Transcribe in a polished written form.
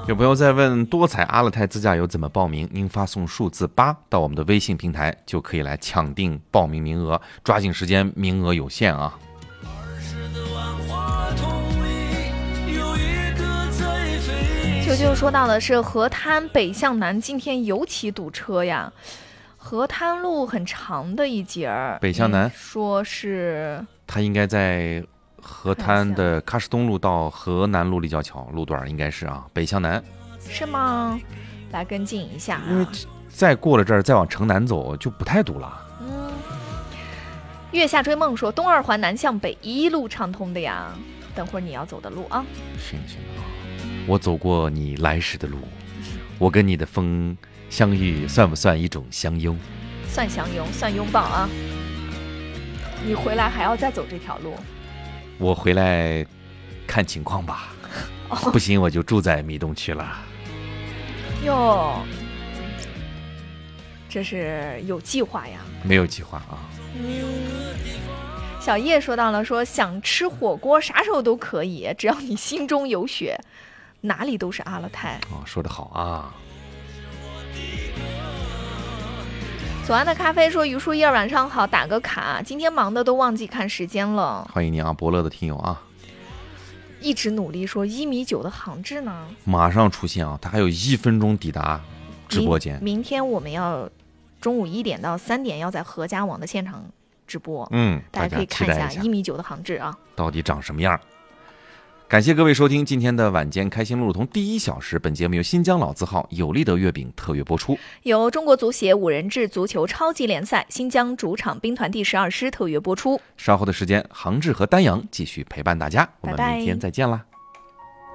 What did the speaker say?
有朋友在问多彩阿勒泰自驾游怎么报名，您发送数字8到我们的微信平台，就可以来抢定报名名额，抓紧时间，名额有限啊。 舅舅说到的是河滩北向南今天尤其堵车呀，河滩路很长的一节儿， 北向南说是它应该在河滩的喀什东路到河南路立交桥路段，应该是啊，北向南是吗？来跟进一下， 因为再过了这儿再往城南走就不太堵了。 月下追梦说东二环南向北一路畅通的呀，等会儿你要走的路啊。 行啊，我走过你来时的路，我跟你的风相遇算不算一种相拥？ 算相拥，算拥抱啊。你回来还要再走这条路？ 我回来看情况吧，不行我就住在米东区了。 哟，这是有计划呀？ 没有计划啊。 小叶说到了，说想吃火锅啥时候都可以，只要你心中有雪，哪里都是阿勒泰。 说得好啊。 左岸的咖啡说，于树叶晚上好，打个卡，今天忙的都忘记看时间了。 欢迎你啊，伯乐的听友啊， 一直努力说1.9米的航志呢， 马上出现啊，他还有1分钟抵达直播间。 明天我们要中午1点到3点要在何家网的现场直播，大家可以看一下1.9米的航志啊， 到底长什么样。感谢各位收听今天的晚间开心路路通第1小时，本节目由新疆老字号有利德月饼特约播出， 由中国足协5人制足球超级联赛新疆主场兵团第12师特约播出。 稍后的时间，航志和丹阳继续陪伴大家，我们明天再见啦。